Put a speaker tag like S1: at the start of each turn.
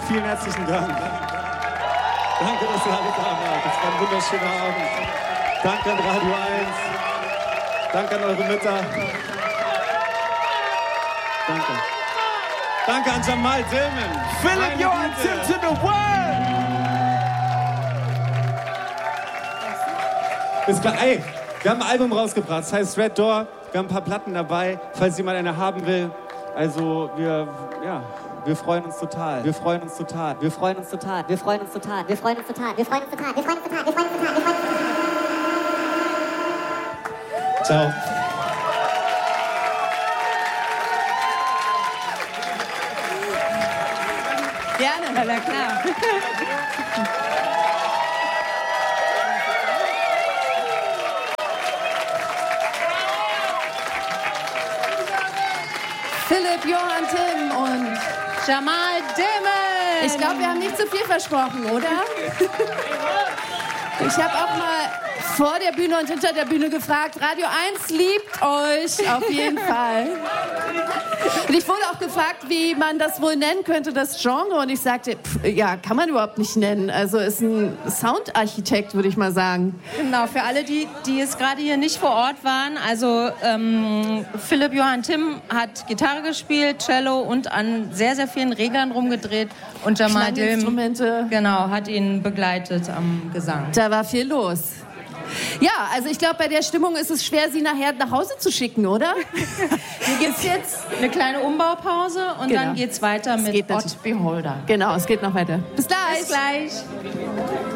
S1: Vielen herzlichen Dank. Danke, dass ihr alle da wart. Das war ein wunderschöner Abend. Danke an Radio 1. Danke an eure Mütter. Danke. Danke an Jamal Dillman.
S2: Philipp Joachim to the world!
S1: Bis gleich. Ey, wir haben ein Album rausgebracht. Das heißt Red Door. Wir haben ein paar Platten dabei, falls jemand eine haben will. Also, wir freuen uns total. Wir freuen uns total. Wir freuen uns total.
S3: Wir freuen uns total. Wir freuen uns total. Wir freuen uns total. Wir freuen uns total. Wir freuen uns total. Wir freuen uns total.
S1: Ciao.
S4: Gerne, na klar. Philipp Joachim und Jamal Dillman. Ich glaube, wir haben nicht zu viel versprochen, oder? Ich habe auch mal vor der Bühne und hinter der Bühne gefragt, Radio 1 liebt euch auf jeden Fall. Und ich wurde auch gefragt, wie man das wohl nennen könnte, das Genre. Und ich sagte, ja, kann man überhaupt nicht nennen. Also ist ein Soundarchitekt, würde ich mal sagen.
S5: Genau, für alle, die jetzt gerade hier nicht vor Ort waren. Also Philipp Joachim hat Gitarre gespielt, Cello und an sehr, sehr vielen Reglern rumgedreht. Und Jamal Dillman, genau, hat ihn begleitet am Gesang.
S4: Da war viel los. Ja, also ich glaube, bei der Stimmung ist es schwer, sie nachher nach Hause zu schicken, oder?
S5: Hier gibt es jetzt eine kleine Umbaupause und dann geht es weiter mit Odd Beholder.
S4: Genau, es geht noch weiter. Bis gleich.
S5: Bis gleich.